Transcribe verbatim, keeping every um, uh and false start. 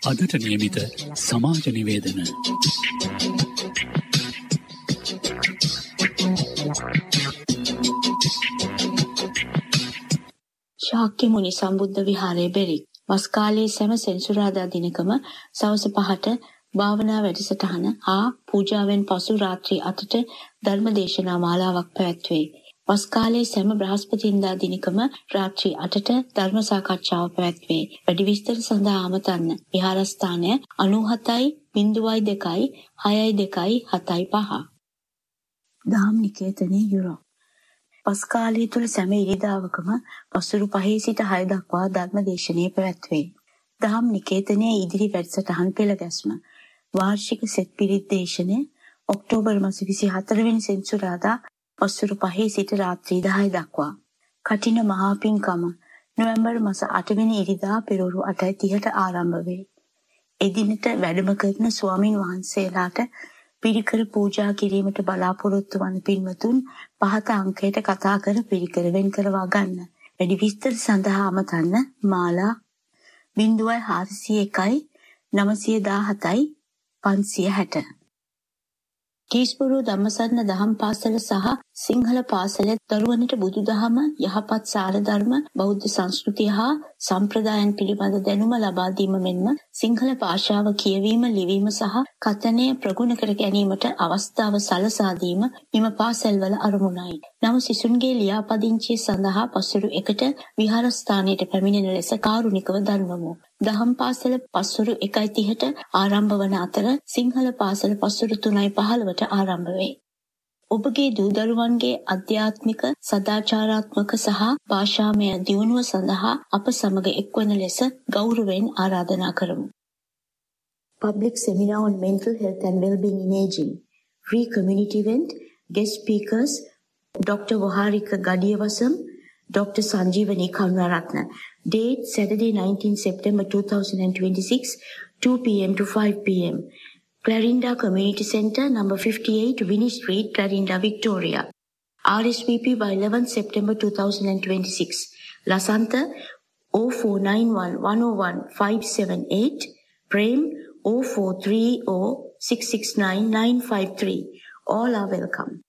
අදට නියමිත සමාජ නිවේදන. ශාක්‍ය මුනි සම්බුද්ධ විහාරයේ බෙරික් වස් කාලයේ සෑම සෙන්සුරාදා දිනකම සවස් පහට භාවනා වැඩසටහන හා පූජාවෙන් පසු රාත්‍රී අටට ධර්ම දේශනා මාලාවක් පැවැත්වේ. වස් කාලයේ සෑම බ්‍රහස්පතින්දා දිනකම රාත්‍රී අටට ධර්ම සාකච්ඡාව පැවැත්වේ. වැඩි විස්තර සඳහා අමතන්න විහාරස්ථානය අනූහතයි බිංදුවයි දෙකයි හයයි දෙකයි හතයි පහ. දහම් නිකේතනයේ යුරෝ වස් කාලය තුල සෑම ඉරිදාවකම පසුරු පහේ සිට හය දක්වා ධර්ම දේශනාව පැවැත්වේ. දහම් නිකේතනයේ ඉදිරි වැඩසටහන් පෙළගැස්ම වාර්ෂික සෙත් පිරිත් දේශනය ඔක්තෝබර් මාස විසිහතර වෙනි සෙන්සුරාදා පසුරු පහේ සිට රාත්‍රී දහය දක්වා. කඨින මහා පිංකම නොවැම්බර් මාස අට වෙනි ඉරිදා පෙරවරු අටයි තිහට ආරම්භ වේ. එදිනට වැඩම කරන ස්වාමින් වහන්සේලාට පිරිකර පූජා කිරීමට බලාපොරොත්තු වන පින්වතුන් පහත අංකයට කතා කර පිරිකර වෙන් කරවා ගන්න. වැඩි විස්තර සඳහා අමතන්න මාලා බිංදුවයි හාරසිය එකයි නවසිය දාහතයි පන්සිය හැට. කීස්පුරු ධම්මසරණ දහම් පාසල සහ සිංහල පාසල දරුවනට බුදුදහම යහපත් සාර ධර්ම බෞද්ධ සංස්කෘතිය හා සම්ප්‍රදායන් පිළිබඳ දැනුම ලබා දීම මෙන්ම සිංහල භාෂාව කියවීම ලිවීම සහ කථනය ප්‍රගුණ කර ගැනීමට අවස්ථාව සලසා දීම මෙම පාසල්වල අරමුණයි. නව සිසුන්ගේ ලියාපදිංචිය සඳහා පසුරු එකට විහාරස්ථානයට පැමිණෙන ලෙස කාරුණිකව දන්වමු. දහම් පාසල පසුරු එකයි තිහට ආරම්භ වන අතර සිංහල පාසල පසුරු තුනයි පහළවට ආරම්භ වේ. ඔබගේ දූ දරුවන්ගේ අධ්‍යාත්මික සදාචාරාත්මක සහ භාෂාමය දියුණුව සඳහා අප සමග එක්වන ලෙස ගෞරවයෙන් ආරාධනා කරමු. Public seminar on mental health and well-being in aging. Free community event. Guest speakers Doctor Waharika Gadiyawasam, Doctor Sanjeevani Karunaratna. Date Saturday nineteenth September two thousand twenty-six, two p.m. to five p.m. Clarinda Community Centre, number fifty-eight, Winnie Street, Clarinda, Victoria. R S V P by eleventh September two thousand twenty-six. Lasanta zero four nine one, one zero one, five seven eight. Prem zero four three zero, six six nine, nine five three. All are welcome.